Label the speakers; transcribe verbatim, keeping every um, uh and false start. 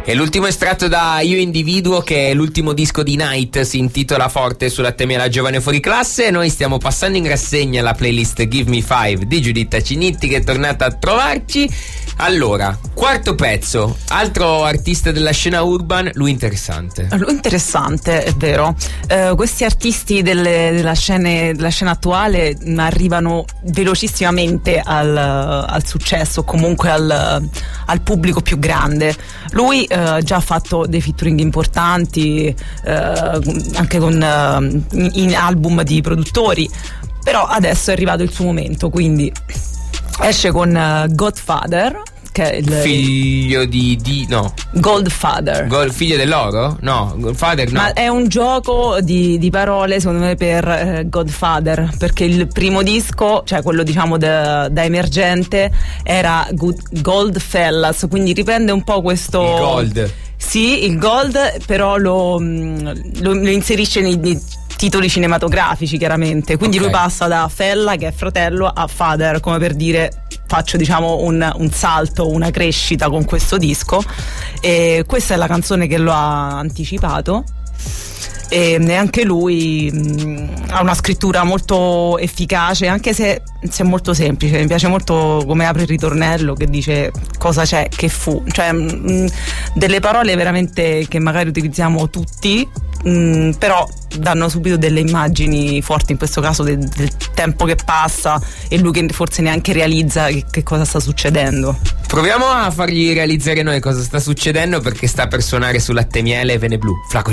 Speaker 1: E l'ultimo estratto da Io Individuo, che è l'ultimo disco di Night, si intitola Forte sulla Latte Miele Giovane Fuori Classe. Noi stiamo passando in rassegna la playlist Give Me Five di Giuditta Cinitti, che è tornata a trovarci. Allora, quarto pezzo, altro artista della scena urban, lui interessante.
Speaker 2: Lui interessante, è vero. Uh, questi artisti delle, della, scene, della scena attuale arrivano velocissimamente al, al successo, comunque al, al pubblico più grande. Lui uh, già ha fatto dei featuring importanti, uh, anche con uh, in, in album di produttori, però adesso è arrivato il suo momento, quindi esce con uh, Godfather, che è il
Speaker 1: figlio di, di no
Speaker 2: Goldfather.
Speaker 1: Gold, figlio dell'oro? No, Goldfather no.
Speaker 2: Ma è un gioco di, di parole secondo me per eh, Godfather, perché il primo disco, cioè quello diciamo da, da emergente, era Good, Goldfellas, quindi riprende un po' questo
Speaker 1: il gold.
Speaker 2: Sì, il gold, però lo, lo, lo inserisce nei, nei titoli cinematografici, chiaramente. Quindi okay. Lui passa da Fella, che è fratello, a Father, come per dire faccio diciamo un, un salto, una crescita con questo disco. E questa è la canzone che lo ha anticipato. E anche lui mh, ha una scrittura molto efficace, anche se, se è molto semplice. Mi piace molto come apre il ritornello, che dice cosa c'è, che fu, cioè mh, delle parole veramente che magari utilizziamo tutti, mh, però danno subito delle immagini forti, in questo caso del, del tempo che passa e lui che forse neanche realizza che, che cosa sta succedendo.
Speaker 1: Proviamo a fargli realizzare noi cosa sta succedendo, perché sta per suonare su Latte Miele e Vene Blu. Flaco